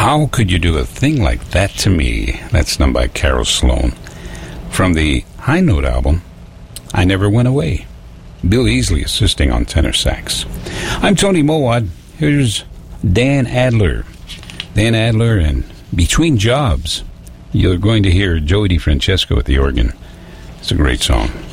How Could You Do a Thing Like That to Me? That's done by Carol Sloan. From the High Note album, I Never Went Away. Bill Easley assisting on tenor sax. I'm Tony Mowat. Here's Dan Adler. Dan Adler and Between Jobs. You're going to hear Joey DeFrancesco at the organ. It's a great song.